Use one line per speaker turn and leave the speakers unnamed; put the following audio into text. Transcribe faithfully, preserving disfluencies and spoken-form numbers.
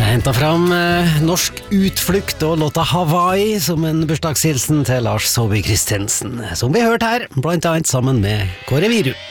Jeg hentet fram eh, norsk utflukt og låta Hawaii som en bursdagshilsen til Lars Saabye Christensen, som vi hørte her, blant annet sammen med Kåre Viru.